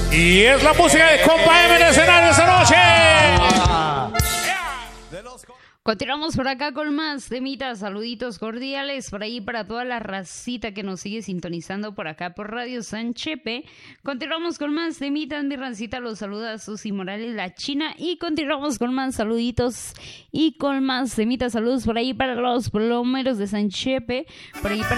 Y es la música de Compa M en el escenario esta noche. Continuamos por acá con más temitas, saluditos cordiales por ahí para toda la racita que nos sigue sintonizando por acá por Radio San Chepe. Continuamos con más temitas, mi rancita los saluda Susi Morales, la China, y continuamos con más saluditos y con más temitas, saludos por ahí para los plomeros de San Chepe, por ahí para